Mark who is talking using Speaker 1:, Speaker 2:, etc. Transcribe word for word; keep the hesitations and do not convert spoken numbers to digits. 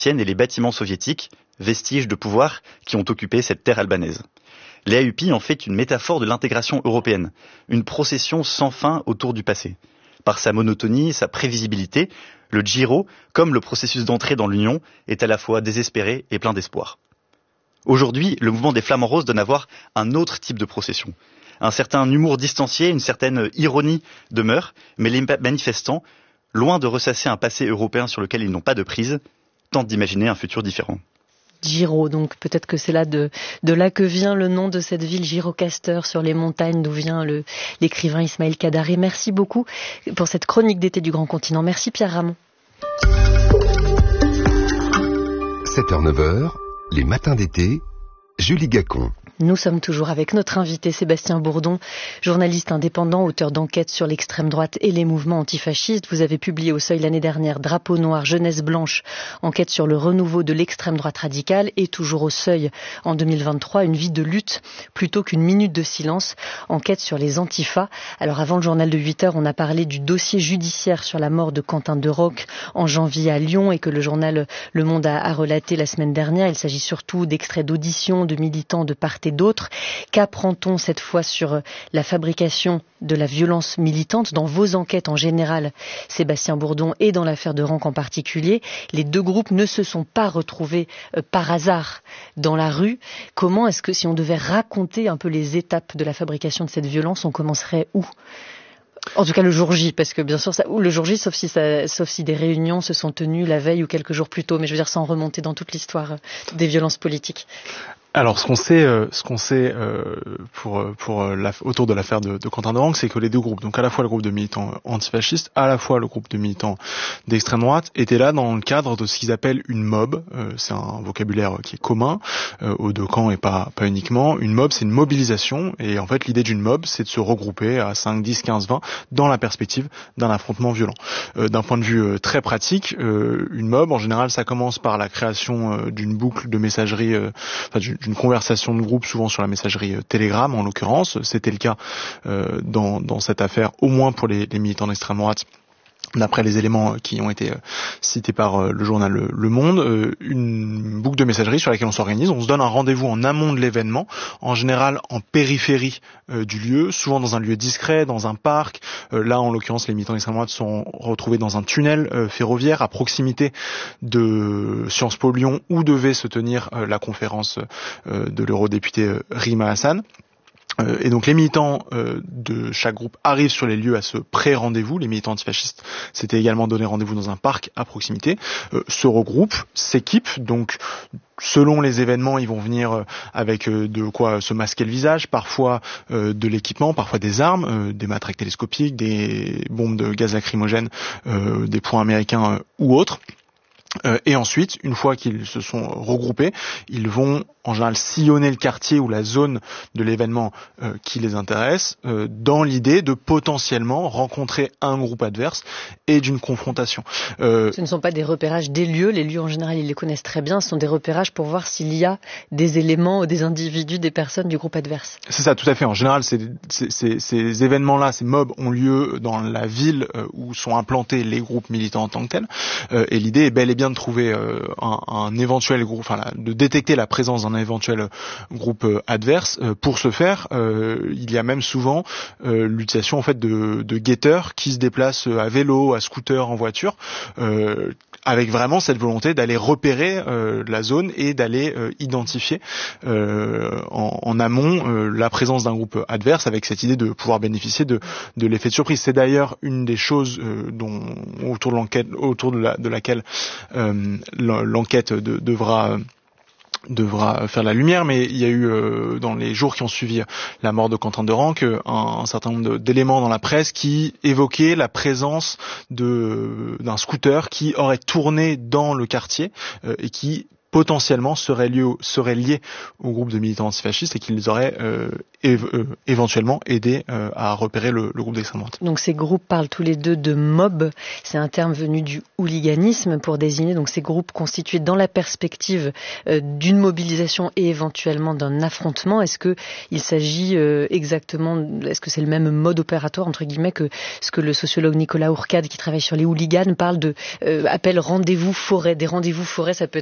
Speaker 1: et les bâtiments soviétiques, vestiges de pouvoir qui ont occupé cette terre albanaise. Les Ayupi en fait une métaphore de l'intégration européenne, une procession sans fin autour du passé. Par sa monotonie, sa prévisibilité, le Giro, comme le processus d'entrée dans l'Union, est à la fois désespéré et plein d'espoir. Aujourd'hui, le mouvement des Flamands Roses donne à voir un autre type de procession. Un certain humour distancié, une certaine ironie demeure, mais les manifestants, loin de ressasser un passé européen sur lequel ils n'ont pas de prise, tentent d'imaginer un futur différent.
Speaker 2: Giro, donc peut-être que c'est là de, de là que vient le nom de cette ville, Girocaster, sur les montagnes, d'où vient le, l'écrivain Ismaël Kadare. Merci beaucoup pour cette chronique d'été du Grand Continent. Merci Pierre Ramon.
Speaker 3: sept heures neuf heures, les matins d'été, Julie Gacon.
Speaker 2: Nous sommes toujours avec notre invité Sébastien Bourdon, journaliste indépendant, auteur d'enquêtes sur l'extrême droite et les mouvements antifascistes. Vous avez publié au Seuil l'année dernière Drapeau noir, jeunesse blanche, enquête sur le renouveau de l'extrême droite radicale, et toujours au Seuil en deux mille vingt-trois, une vie de lutte plutôt qu'une minute de silence, enquête sur les antifas. Alors avant le journal de huit heures, on a parlé du dossier judiciaire sur la mort de Quentin Deroc en janvier à Lyon et que le journal Le Monde a, a relaté la semaine dernière. Il s'agit surtout d'extraits d'auditions de militants de part et d'autres. Qu'apprend-on cette fois sur la fabrication de la violence militante dans vos enquêtes en général, Sébastien Bourdon, et dans l'affaire de Ranc en particulier? Les deux groupes ne se sont pas retrouvés euh, par hasard dans la rue. Comment est-ce que, si on devait raconter un peu les étapes de la fabrication de cette violence, on commencerait où? En tout cas le jour J, parce que bien sûr, ça, ou le jour J, sauf si, ça, sauf si des réunions se sont tenues la veille ou quelques jours plus tôt, mais je veux dire sans remonter dans toute l'histoire des violences politiques.
Speaker 4: Alors, ce qu'on sait, euh, ce qu'on sait euh, pour pour la, autour de l'affaire de, de Quentin Deroc, c'est que les deux groupes, donc à la fois le groupe de militants antifascistes, à la fois le groupe de militants d'extrême droite, étaient là dans le cadre de ce qu'ils appellent une mob. Euh, c'est un vocabulaire qui est commun euh, aux deux camps et pas pas uniquement. Une mob, c'est une mobilisation, et en fait, l'idée d'une mob, c'est de se regrouper à cinq, dix, quinze, vingt dans la perspective d'un affrontement violent. Euh, d'un point de vue euh, très pratique, euh, une mob, en général, ça commence par la création euh, d'une boucle de messagerie, euh, enfin, d'une d'une conversation de groupe, souvent sur la messagerie Telegram en l'occurrence. C'était le cas euh, dans, dans cette affaire, au moins pour les, les militants d'extrême droite, d'après les éléments qui ont été cités par le journal Le Monde. Une boucle de messagerie sur laquelle on s'organise, on se donne un rendez-vous en amont de l'événement, en général en périphérie du lieu, souvent dans un lieu discret, dans un parc. Là, en l'occurrence, les militants d'extrême droite sont retrouvés dans un tunnel ferroviaire à proximité de Sciences Po Lyon, où devait se tenir la conférence de l'eurodéputé Rima Hassan. Euh, et donc les militants euh, de chaque groupe arrivent sur les lieux à ce pré-rendez-vous. Les militants antifascistes s'étaient également donné rendez-vous dans un parc à proximité, euh, se regroupent, s'équipent. Donc selon les événements, ils vont venir avec euh, de quoi se masquer le visage, parfois euh, de l'équipement, parfois des armes, euh, des matraques télescopiques, des bombes de gaz lacrymogène, euh, des poings américains euh, ou autres. Euh, et ensuite, une fois qu'ils se sont regroupés, ils vont en général sillonner le quartier ou la zone de l'événement euh, qui les intéresse, euh, dans l'idée de potentiellement rencontrer un groupe adverse et d'une confrontation.
Speaker 2: Euh, ce ne sont pas des repérages des lieux, les lieux en général ils les connaissent très bien, ce sont des repérages pour voir s'il y a des éléments, des individus, des personnes du groupe adverse.
Speaker 4: C'est ça, tout à fait. En général, c'est, c'est, c'est, ces événements-là, ces mobs ont lieu dans la ville euh, où sont implantés les groupes militants en tant que tels, euh, et l'idée est bel et bien de trouver euh, un, un éventuel groupe, enfin la, de détecter la présence d'un éventuel groupe euh, adverse. Euh, pour ce faire, euh, il y a même souvent euh, l'utilisation en fait de, de guetteurs qui se déplacent à vélo, à scooter, en voiture, euh, avec vraiment cette volonté d'aller repérer euh, la zone et d'aller euh, identifier euh, en, en amont euh, la présence d'un groupe adverse, avec cette idée de pouvoir bénéficier de, de l'effet de surprise. C'est d'ailleurs une des choses euh, dont autour de l'enquête, autour de, la, de laquelle euh, l'enquête de, devra devra faire la lumière, mais il y a eu euh, dans les jours qui ont suivi la mort de Quentin Deroc un, un certain nombre d'éléments dans la presse qui évoquaient la présence de d'un scooter qui aurait tourné dans le quartier euh, et qui potentiellement seraient liés, seraient liés au groupe de militants antifascistes et qu'ils auraient euh, év- euh, éventuellement aidé euh, à repérer le, le groupe d'extrême droite.
Speaker 2: Donc ces groupes parlent tous les deux de mob, c'est un terme venu du hooliganisme pour désigner donc ces groupes constitués dans la perspective euh, d'une mobilisation et éventuellement d'un affrontement. Est-ce que il s'agit euh, exactement, est-ce que c'est le même mode opératoire entre guillemets que ce que le sociologue Nicolas Ourcade qui travaille sur les hooligans parle de euh, appelle rendez-vous forêt, des rendez-vous forêt, ça peut